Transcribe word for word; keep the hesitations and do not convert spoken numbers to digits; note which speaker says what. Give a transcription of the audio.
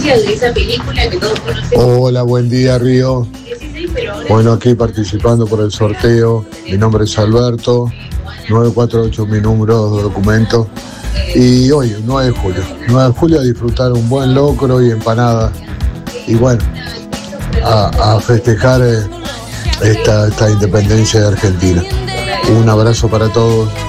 Speaker 1: de esa película que todos conocemos.
Speaker 2: Hola, buen día, Río. Bueno, aquí participando por el sorteo. Mi nombre es Alberto, nueve cuatro ocho mi número de documento. Y hoy, nueve de julio. nueve de julio a disfrutar un buen locro y empanada. Y bueno, a, a festejar eh, esta, esta independencia de Argentina. Un abrazo para todos.